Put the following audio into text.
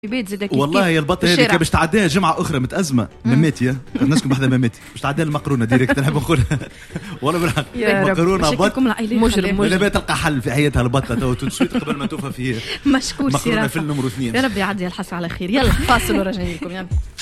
بيت زي كيف والله هي البطه هذه باش تعديها جمعه اخرى متازمه مماتيه الناس بحذا مماتي باش تعديها المقرونه ديريكت نحب نقولها والله بالحق مقرونه بط مجرم لا تلقى حل في حياتها البطه تو تسويت قبل ما توفى فيه مشكور مقرونه في النمر 2 يا رب يعدي الحس على خير. يلا فاصل وراجعين لكم. يلا